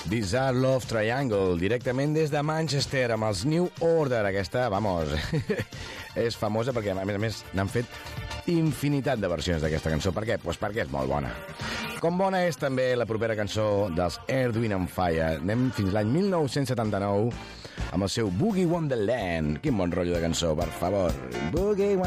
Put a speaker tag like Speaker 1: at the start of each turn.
Speaker 1: Bizarre Love Triangle, directament des de Manchester, amb els New Order. Aquesta, vamos, és famosa perquè, a més, n'han fet infinitat de versions d'aquesta cançó. Per què? Pues perquè és molt bona. Com bona és també la propera cançó dels Earth, Wind and Fire. Anem fins l'any 1979 amb el seu Boogie Wonderland. Quin bon rotllo de cançó, per favor. Boogie Wonderland.